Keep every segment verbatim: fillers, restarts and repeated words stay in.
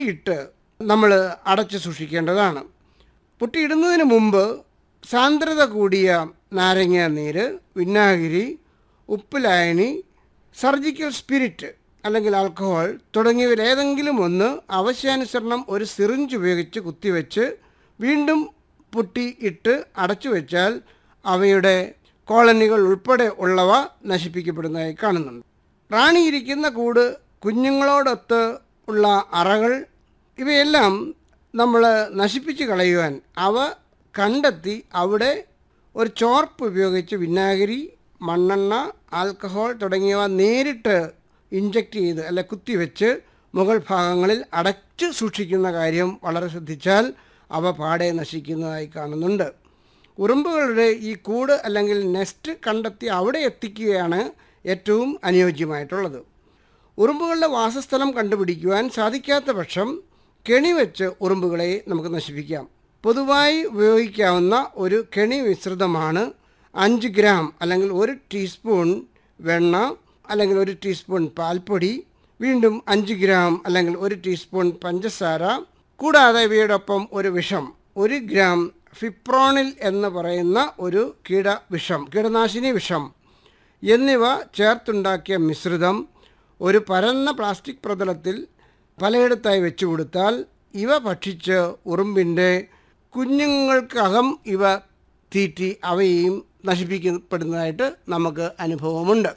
ഇട്ട് നമ്മൾ അടച്ചു സൂക്ഷിക്കേണ്ടതാണ്. പുട്ടിയിടുന്നതിന് മുമ്പ് സാന്ദ്രത കൂടിയ നാരങ്ങ നീര്, വിനാഗിരി, ഉപ്പ് ലായനി, സർജിക്കൽ സ്പിരിറ്റ് അല്ലെങ്കിൽ ആൽക്കഹോൾ തുടങ്ങിയവയിൽ ഏതെങ്കിലും ഒന്ന് ആവശ്യാനുസരണം ഒരു സിറിഞ്ച് ഉപയോഗിച്ച് കുത്തിവെച്ച് വീണ്ടും പുട്ടി ഇട്ട് അടച്ചു വെച്ചാൽ അവയുടെ കോളനികൾ ഉൾപ്പെടെ ഉള്ളവ നശിപ്പിക്കപ്പെടുന്നതായി കാണുന്നുണ്ട്. റാണിയിരിക്കുന്ന കൂട്, കുഞ്ഞുങ്ങളോടൊത്ത് ഉള്ള അറകൾ ഇവയെല്ലാം നമ്മൾ നശിപ്പിച്ച് കളയുവാൻ അവ കണ്ടെത്തി അവിടെ ഒരു ചോർപ്പ് ഉപയോഗിച്ച് വിനാഗിരി, മണ്ണെണ്ണ, ആൽക്കഹോൾ തുടങ്ങിയവ നേരിട്ട് ഇഞ്ചക്റ്റ് ചെയ്ത് അല്ലെ കുത്തിവെച്ച് മുകൾ ഭാഗങ്ങളിൽ അടച്ചു സൂക്ഷിക്കുന്ന കാര്യം വളരെ ശ്രദ്ധിച്ചാൽ അവ പാടെ നശിക്കുന്നതായി കാണുന്നുണ്ട്. ഉറുമ്പുകളുടെ ഈ കൂട് അല്ലെങ്കിൽ നെസ്റ്റ് കണ്ടെത്തി അവിടെ എത്തിക്കുകയാണ് ഏറ്റവും അനുയോജ്യമായിട്ടുള്ളത്. ഉറുമ്പുകളുടെ വാസസ്ഥലം കണ്ടുപിടിക്കുവാൻ സാധിക്കാത്ത പക്ഷം കെണിവെച്ച് ഉറുമ്പുകളെ നമുക്ക് നശിപ്പിക്കാം. പൊതുവായി ഉപയോഗിക്കാവുന്ന ഒരു കെണി മിശ്രിതമാണ് അഞ്ച് ഗ്രാം അല്ലെങ്കിൽ ഒരു ടീസ്പൂൺ വെണ്ണ അല്ലെങ്കിൽ ഒരു ടീസ്പൂൺ പാൽപ്പൊടി, വീണ്ടും അഞ്ച് ഗ്രാം അല്ലെങ്കിൽ ഒരു ടീസ്പൂൺ പഞ്ചസാര, കൂടാതെ ഇവയോടൊപ്പം ഒരു വിഷം, ഒരു ഗ്രാം ഫിപ്രോണിൽ എന്ന് പറയുന്ന ഒരു കീട വിഷം, കീടനാശിനി വിഷം എന്നിവ ചേർത്തുണ്ടാക്കിയ മിശ്രിതം ഒരു പരന്ന പ്ലാസ്റ്റിക് പ്രതലത്തിൽ പലയിടത്തായി വെച്ചു കൊടുത്താൽ ഇവ ഭക്ഷിച്ച് ഉറുമ്പിൻ്റെ കുഞ്ഞുങ്ങൾക്കകം ഇവ തീറ്റി അവയെയും നശിപ്പിക്കപ്പെടുന്നതായിട്ട് നമുക്ക് അനുഭവമുണ്ട്.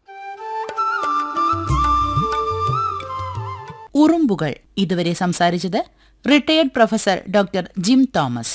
ഉറുമ്പുകൾ ഇതുവരെ സംസാരിച്ചത് retired professor doctor gym Thomas.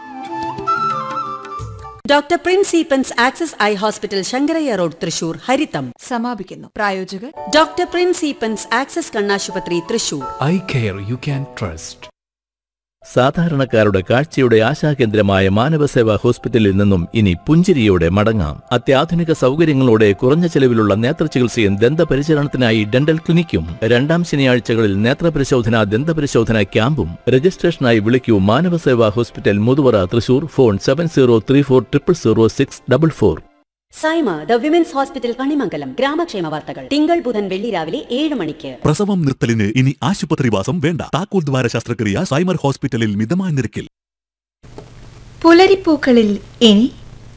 Doctor Prince Eappen's access eye hospital Sankaraiah road Thrissur ഹരിതം സമാപിക്കുന്നു. പ്രായോജകർ ഡോക്ടർ പ്രിൻസ് ഈപ്പൻസ് ആക്സസ് കണ്ണാശുപത്രി Thrissur. Eye care you can trust. സാധാരണക്കാരുടെ കാഴ്ചയുടെ ആശാകേന്ദ്രമായ മാനവസേവാ ഹോസ്പിറ്റലിൽ നിന്നും ഇനി പുഞ്ചിരിയോടെ മടങ്ങാം. അത്യാധുനിക സൗകര്യങ്ങളോടെ കുറഞ്ഞ ചെലവിലുള്ള നേത്രചികിത്സയും ദന്തപരിചരണത്തിനായി ഡെന്റൽ ക്ലിനിക്കും. രണ്ടാം ശനിയാഴ്ചകളിൽ നേത്രപരിശോധന, ദന്തപരിശോധന ക്യാമ്പും. രജിസ്ട്രേഷനായി വിളിക്കൂ Manavaseva hospital Muthuvara Thrissur. Phone seven zero three four triple zero six double four. Saima the women's hospital Kanimangalam ഗ്രാമക്ഷേമ വാർത്തകൾ തിങ്കൾ ബുധൻ വെള്ളി രാവിലെ ഏഴ് മണിക്ക്. പ്രസവം നിർത്തലിന് ഇനി ആശുപത്രിവാസം വേണ്ട. താക്കോൽ ദ്വാര ശസ്ത്രക്രിയ സൈമർ ഹോസ്പിറ്റലിൽ മിതമായ നിരക്കിൽ. പുലരിപ്പൂക്കളിൽ ഇനി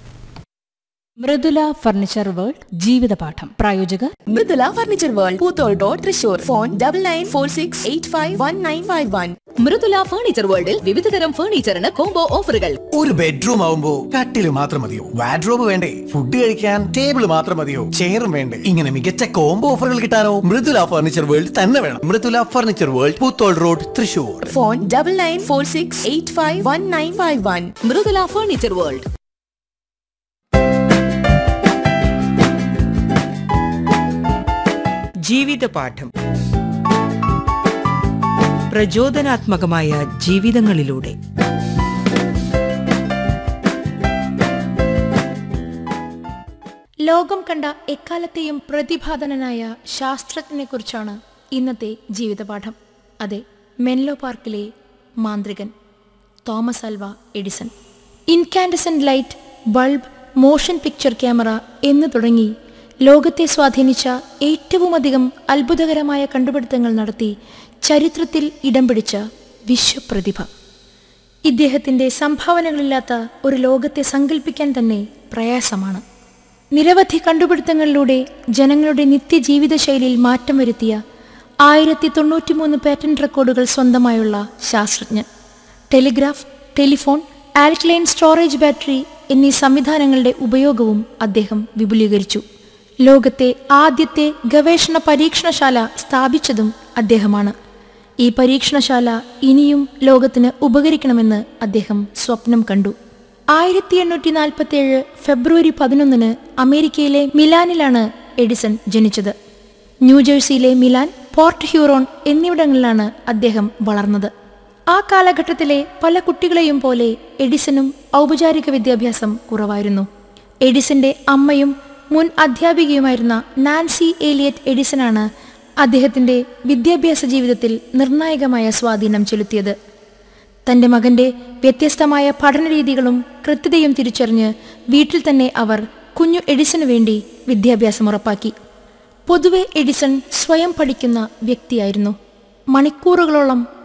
മൃദുല ഫർണിച്ചർ വേൾഡ് ജീവിതപാഠം. പ്രായോജകർ Mridula furniture world, Poothole road, Thrissur. Phone double nine four six eight five one nine five one. Mridula furniture വേൾഡിൽ വിവിധതരം ഫർണിച്ചറിന് കോംബോ ഓഫറുകൾ. ഒരു ബെഡ്റൂം ആവുമ്പോ കട്ടില് മാത്രം മതിയോ? വാഡ്രോബ് വേണ്ടേ? ഫുഡ് കഴിക്കാൻ ടേബിൾ മാത്രം മതിയോ? ചെയറും വേണ്ടേ? ഇങ്ങനെ മികച്ച കോംബോ ഓഫറുകൾ കിട്ടാനോ മൃദുല ഫർണിച്ചർ വേൾഡ് തന്നെ വേണം. Mridula furniture world, Poothole road, Thrissur. Phone double nine four six eight five one nine five one. Mridula furniture world. ജീവിതപാഠം, പ്രചോദനാത്മകമായ ജീവിതങ്ങളിലൂടെ. ലോകം കണ്ട എക്കാലത്തെയും പ്രതിഭാധനനായ ശാസ്ത്രജ്ഞനെക്കുറിച്ചാണ് ഇന്നത്തെ ജീവിതപാഠം. അതെ, മെൻലോ പാർക്കിലെ മാന്ത്രികൻ Thomas Alva Edison. Incandescent light, bulb, motion picture camera എന്ന് തുടങ്ങി ലോകത്തെ സ്വാധീനിച്ച ഏറ്റവുമധികം അത്ഭുതകരമായ കണ്ടുപിടുത്തങ്ങൾ നടത്തി ചരിത്രത്തിൽ ഇടം പിടിച്ച വിശ്വപ്രതിഭ. ഇദ്ദേഹത്തിൻ്റെ സംഭാവനകളില്ലാത്ത ഒരു ലോകത്തെ സങ്കല്പിക്കാൻ തന്നെ പ്രയാസമാണ്. നിരവധി കണ്ടുപിടുത്തങ്ങളിലൂടെ ജനങ്ങളുടെ നിത്യജീവിതശൈലിയിൽ മാറ്റം വരുത്തിയ ആയിരത്തി തൊണ്ണൂറ്റി മൂന്ന് പാറ്റന്റ് റെക്കോർഡുകൾ സ്വന്തമായുള്ള ശാസ്ത്രജ്ഞൻ. Telegraph, telephone, alkaline storage battery എന്നീ സംവിധാനങ്ങളുടെ ഉപയോഗവും അദ്ദേഹം വിപുലീകരിച്ചു. ലോകത്തെ ആദ്യത്തെ ഗവേഷണ പരീക്ഷണശാല സ്ഥാപിച്ചതും അദ്ദേഹമാണ്. ഈ പരീക്ഷണശാല ഇനിയും ലോകത്തിന് ഉപകരിക്കണമെന്ന് അദ്ദേഹം സ്വപ്നം കണ്ടു. ആയിരത്തി എണ്ണൂറ്റി നാൽപ്പത്തി ഏഴ് ഫെബ്രുവരി പതിനൊന്നിന് അമേരിക്കയിലെ മിലാനിലാണ് എഡിസൺ ജനിച്ചത്. ന്യൂജേഴ്സിയിലെ മിലാൻ, പോർട്ട് ഹ്യൂറോൺ എന്നിവിടങ്ങളിലാണ് അദ്ദേഹം വളർന്നത്. ആ കാലഘട്ടത്തിലെ പല കുട്ടികളെയും പോലെ എഡിസണും ഔപചാരിക വിദ്യാഭ്യാസം കുറവായിരുന്നു. എഡിസന്റെ അമ്മയും മുൻ അധ്യാപികയുമായിരുന്ന നാൻസി ഏലിയറ്റ് എഡിസണാണ് അദ്ദേഹത്തിൻ്റെ വിദ്യാഭ്യാസ ജീവിതത്തിൽ നിർണായകമായ സ്വാധീനം ചെലുത്തിയത്. തൻ്റെ മകൻ്റെ വ്യത്യസ്തമായ പഠനരീതികളും കൃത്യതയും തിരിച്ചറിഞ്ഞ് വീട്ടിൽ തന്നെ അവർ കുഞ്ഞു എഡിസണു വേണ്ടി വിദ്യാഭ്യാസം ഉറപ്പാക്കി. പൊതുവെ എഡിസൺ സ്വയം പഠിക്കുന്ന വ്യക്തിയായിരുന്നു. മണിക്കൂറുകളോളം